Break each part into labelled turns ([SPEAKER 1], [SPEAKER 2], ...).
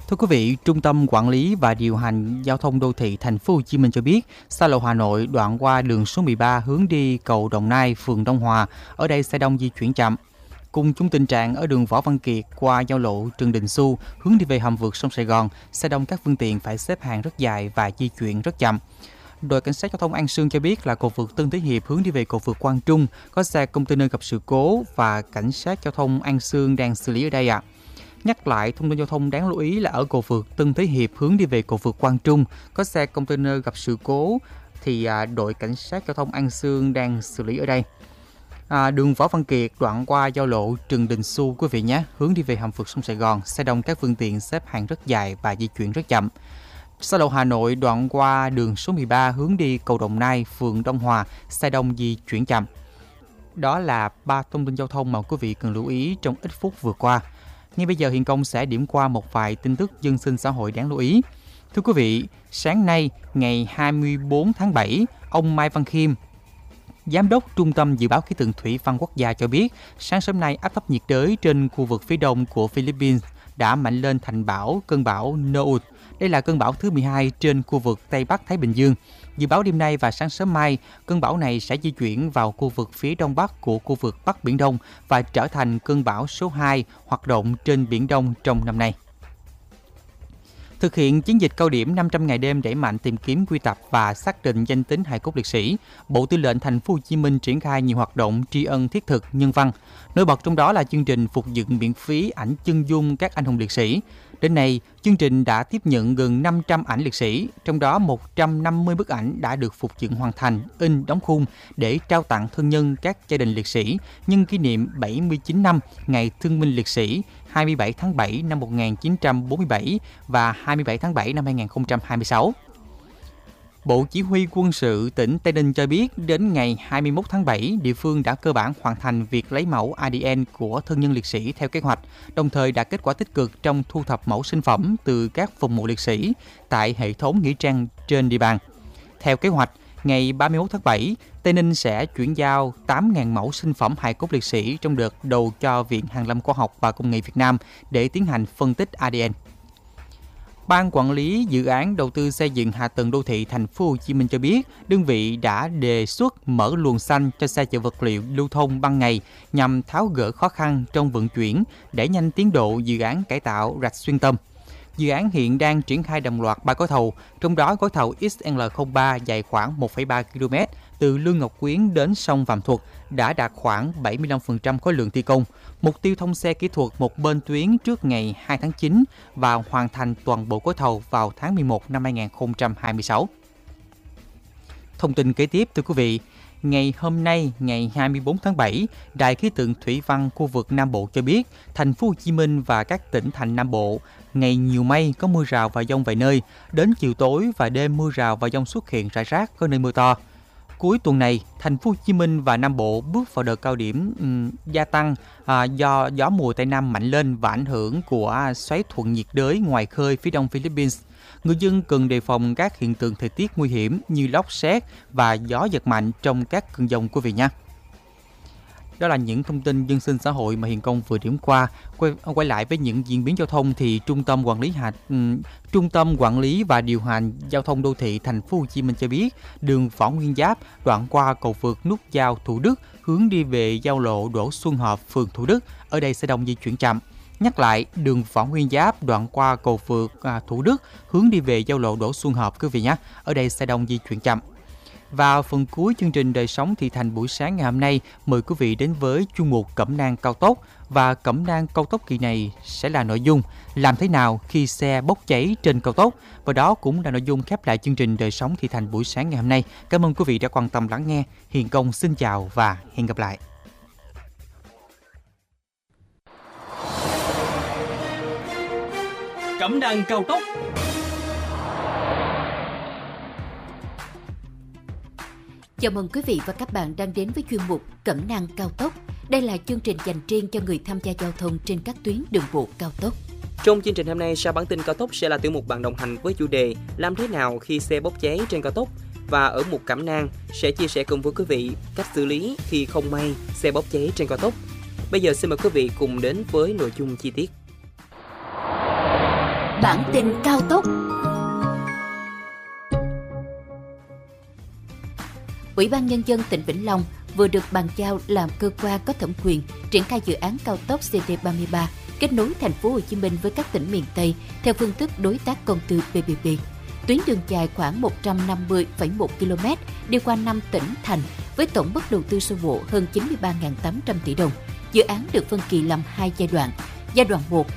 [SPEAKER 1] Thưa quý vị, Trung tâm Quản lý và Điều hành Giao thông Đô thị Thành phố Hồ Chí Minh cho biết, xa lộ Hà Nội đoạn qua đường số 13 hướng đi cầu Đồng Nai, phường Đông Hòa, ở đây xe đông di chuyển chậm. Cùng chung tình trạng ở đường Võ Văn Kiệt qua giao lộ Trần Đình Xu hướng đi về hầm vượt sông Sài Gòn, xe đông các phương tiện phải xếp hàng rất dài và di chuyển rất chậm. Đội cảnh sát giao thông An Sương cho biết là cầu vượt Tân Thế Hiệp hướng đi về cầu vượt Quang Trung có xe container gặp sự cố và cảnh sát giao thông An Sương đang xử lý ở đây ạ. Nhắc lại thông tin giao thông đáng lưu ý là ở cầu vượt Tân Thế Hiệp hướng đi về cầu vượt Quang Trung có xe container gặp sự cố thì đội cảnh sát giao thông An Sương đang xử lý ở đây. Đường Võ Văn Kiệt đoạn qua giao lộ Trần Đình Xu quý vị nhé, hướng đi về hầm vượt sông Sài Gòn, xe đông các phương tiện xếp hàng rất dài và di chuyển rất chậm. Xa lộ Hà Nội đoạn qua đường số 13 hướng đi cầu Đồng Nai, phường Đông Hòa, xe đông di chuyển chậm. Đó là 3 thông tin giao thông mà quý vị cần lưu ý trong ít phút vừa qua. Ngay bây giờ Hiền Công sẽ điểm qua một vài tin tức dân sinh xã hội đáng lưu ý. Thưa quý vị, sáng nay ngày 24 tháng 7, ông Mai Văn Khiêm, Giám đốc Trung tâm Dự báo Khí tượng Thủy văn Quốc gia cho biết, sáng sớm nay áp thấp nhiệt đới trên khu vực phía đông của Philippines đã mạnh lên thành cơn bão Noot. Đây là cơn bão thứ 12 trên khu vực Tây Bắc Thái Bình Dương. Dự báo đêm nay và sáng sớm mai, cơn bão này sẽ di chuyển vào khu vực phía đông bắc của khu vực Bắc Biển Đông và trở thành cơn bão số 2 hoạt động trên Biển Đông trong năm nay. Thực hiện chiến dịch cao điểm 500 ngày đêm đẩy mạnh tìm kiếm, quy tập và xác định danh tính hài cốt liệt sĩ, Bộ Tư lệnh Thành phố Hồ Chí Minh triển khai nhiều hoạt động tri ân thiết thực, nhân văn. Nổi bật trong đó là chương trình phục dựng miễn phí ảnh chân dung các anh hùng liệt sĩ. Đến nay, chương trình đã tiếp nhận gần 500 ảnh liệt sĩ, trong đó 150 bức ảnh đã được phục dựng hoàn thành, in, đóng khung để trao tặng thân nhân các gia đình liệt sĩ nhân kỷ niệm 79 năm Ngày Thương binh Liệt sĩ 27 tháng 7 năm 1947 và 27 tháng 7 năm 2026. Bộ Chỉ huy Quân sự tỉnh Tây Ninh cho biết đến ngày 21 tháng 7, địa phương đã cơ bản hoàn thành việc lấy mẫu ADN của thân nhân liệt sĩ theo kế hoạch, đồng thời đạt kết quả tích cực trong thu thập mẫu sinh phẩm từ các phần mộ liệt sĩ tại hệ thống nghĩa trang trên địa bàn. Theo kế hoạch, ngày 31 tháng 7, Tây Ninh sẽ chuyển giao 8.000 mẫu sinh phẩm hài cốt liệt sĩ trong đợt đầu cho Viện Hàn lâm Khoa học và Công nghệ Việt Nam để tiến hành phân tích ADN. Ban quản lý dự án đầu tư xây dựng hạ tầng đô thị Thành phố Hồ Chí Minh cho biết, đơn vị đã đề xuất mở luồng xanh cho xe chở vật liệu lưu thông ban ngày nhằm tháo gỡ khó khăn trong vận chuyển, đẩy nhanh tiến độ dự án cải tạo rạch Xuyên Tâm. Dự án hiện đang triển khai đồng loạt 3 gói thầu, trong đó gói thầu XL03 dài khoảng 1,3 km từ Lương Ngọc Quyến đến sông Vàm Thuật đã đạt khoảng 75% khối lượng thi công. Mục tiêu thông xe kỹ thuật một bên tuyến trước ngày 2 tháng 9 và hoàn thành toàn bộ gói thầu vào tháng 11 năm 2026. Thông tin kế tiếp thưa quý vị, ngày hôm nay, ngày 24 tháng 7, Đài khí tượng thủy văn khu vực Nam Bộ cho biết, Thành phố Hồ Chí Minh và các tỉnh thành Nam Bộ ngày nhiều mây, có mưa rào và dông vài nơi, đến chiều tối và đêm mưa rào và dông xuất hiện rải rác, có nơi mưa to. Cuối tuần này, Thành phố Hồ Chí Minh và Nam Bộ bước vào đợt cao điểm gia tăng do gió mùa Tây Nam mạnh lên và ảnh hưởng của xoáy thuận nhiệt đới ngoài khơi phía đông Philippines. Người dân cần đề phòng các hiện tượng thời tiết nguy hiểm như lốc sét và gió giật mạnh trong các cơn dông quý vị nhé. Đó là những thông tin dân sinh xã hội mà Hiền Công vừa điểm qua. Quay lại với những diễn biến giao thông thì Trung tâm Quản lý và Điều hành Giao thông Đô thị Thành phố Hồ Chí Minh cho biết, đường Võ Nguyên Giáp đoạn qua cầu vượt nút giao Thủ Đức hướng đi về giao lộ Đỗ Xuân Hợp, phường Thủ Đức, ở đây xe đông di chuyển chậm. Nhắc lại, đường Võ Nguyên Giáp đoạn qua cầu vượt Thủ Đức hướng đi về giao lộ Đỗ Xuân Hợp quý vị nhé, ở đây xe đông di chuyển chậm. Vào phần cuối chương trình Đời sống thị thành buổi sáng ngày hôm nay, mời quý vị đến với chuyên mục Cẩm nang cao tốc, và Cẩm nang cao tốc kỳ này sẽ là nội dung làm thế nào khi xe bốc cháy trên cao tốc, và đó cũng là nội dung khép lại chương trình Đời sống thị thành buổi sáng ngày hôm nay. Cảm ơn quý vị đã quan tâm lắng nghe. Hiền Công xin chào và hẹn gặp lại.
[SPEAKER 2] Cẩm nang cao tốc.
[SPEAKER 3] Chào mừng quý vị và các bạn đang đến với chuyên mục Cẩm nang cao tốc. Đây là chương trình dành riêng cho người tham gia giao thông trên các tuyến đường bộ cao tốc.
[SPEAKER 4] Trong chương trình hôm nay, sau bản tin cao tốc sẽ là tiểu mục bạn đồng hành với chủ đề làm thế nào khi xe bốc cháy trên cao tốc, và ở mục Cẩm nang sẽ chia sẻ cùng với quý vị cách xử lý khi không may xe bốc cháy trên cao tốc. Bây giờ xin mời quý vị cùng đến với nội dung chi tiết.
[SPEAKER 3] Bản tin cao tốc. Ủy ban Nhân dân tỉnh Vĩnh Long vừa được bàn giao làm cơ quan có thẩm quyền triển khai dự án cao tốc CT33 kết nối thành phố Hồ Chí Minh với các tỉnh miền Tây theo phương thức đối tác công tư PPP. Tuyến đường dài khoảng 150,1 km đi qua 5 tỉnh thành với tổng mức đầu tư sơ bộ hơn 93.800 tỷ đồng. Dự án được phân kỳ làm 2 giai đoạn. Giai đoạn 1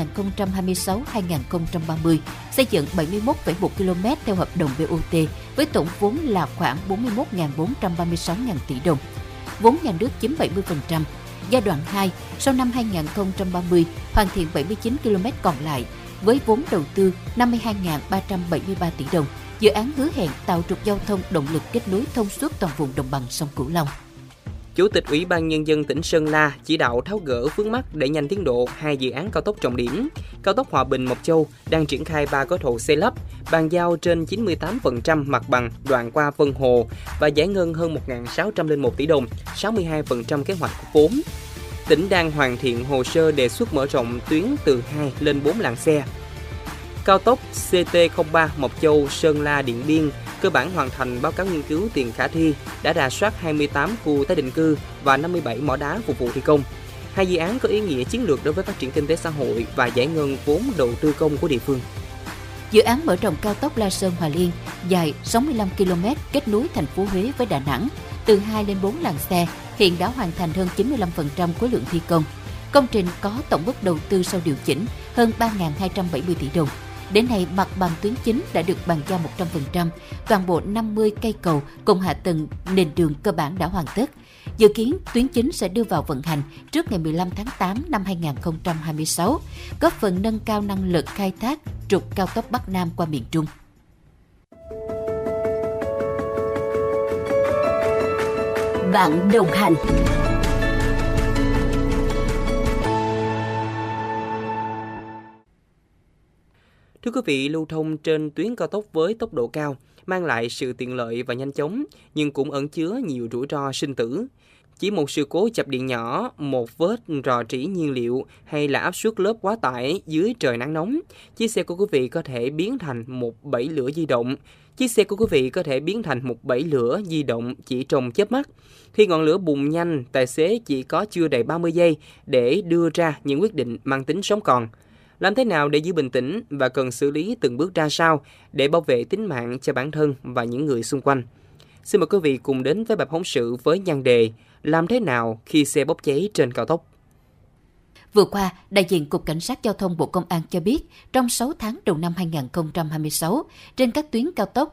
[SPEAKER 3] 2026-2030 xây dựng 71,1 km theo hợp đồng BOT với tổng vốn là khoảng 41.436.000 tỷ đồng. Vốn nhà nước chiếm 70%. Giai đoạn 2 sau năm 2030 hoàn thiện 79 km còn lại với vốn đầu tư 52.373 tỷ đồng. Dự án hứa hẹn tạo trục giao thông động lực kết nối thông suốt toàn vùng đồng bằng sông Cửu Long.
[SPEAKER 4] Chủ tịch Ủy ban Nhân dân tỉnh Sơn La chỉ đạo tháo gỡ vướng mắc để nhanh tiến độ 2 dự án cao tốc trọng điểm. Cao tốc Hòa Bình - Mộc Châu đang triển khai 3 gói thầu xây lắp, bàn giao trên 98% mặt bằng đoạn qua Vân Hồ và giải ngân hơn 1.601 tỷ đồng, 62% kế hoạch vốn. Tỉnh đang hoàn thiện hồ sơ đề xuất mở rộng tuyến từ 2 lên 4 làn xe. Cao tốc CT03 Mộc Châu - Sơn La - Điện Biên cơ bản hoàn thành báo cáo nghiên cứu tiền khả thi, đã rà soát 28 khu tái định cư và 57 mỏ đá phục vụ thi công. 2 dự án có ý nghĩa chiến lược đối với phát triển kinh tế xã hội và giải ngân vốn đầu tư công của địa phương.
[SPEAKER 3] Dự án mở rộng cao tốc La Sơn - Hòa Liên dài 65 km kết nối thành phố Huế với Đà Nẵng từ 2 lên 4 làn xe hiện đã hoàn thành hơn 95% khối lượng thi công. Công trình có tổng mức đầu tư sau điều chỉnh hơn 3.270 tỷ đồng. Đến nay, mặt bằng tuyến chính đã được bàn giao 100%, toàn bộ 50 cây cầu cùng hạ tầng nền đường cơ bản đã hoàn tất. Dự kiến tuyến chính sẽ đưa vào vận hành trước ngày 15 tháng 8 năm 2026, góp phần nâng cao năng lực khai thác trục cao tốc Bắc Nam qua miền Trung. Bạn đồng hành.
[SPEAKER 4] Thưa quý vị, lưu thông trên tuyến cao tốc với tốc độ cao mang lại sự tiện lợi và nhanh chóng, nhưng cũng ẩn chứa nhiều rủi ro sinh tử. Chỉ một sự cố chập điện nhỏ, một vết rò rỉ nhiên liệu hay là áp suất lớp quá tải dưới trời nắng nóng, chiếc xe của quý vị có thể biến thành một bẫy lửa di động. Chỉ trong chớp mắt. Khi ngọn lửa bùng nhanh, tài xế chỉ có chưa đầy 30 giây để đưa ra những quyết định mang tính sống còn. Làm thế nào để giữ bình tĩnh và cần xử lý từng bước ra sao để bảo vệ tính mạng cho bản thân và những người xung quanh? Xin mời quý vị cùng đến với bài phóng sự với nhan đề Làm thế nào khi xe bốc cháy trên cao tốc?
[SPEAKER 3] Vừa qua, đại diện Cục Cảnh sát Giao thông Bộ Công an cho biết, trong 6 tháng đầu năm 2026, trên các tuyến cao tốc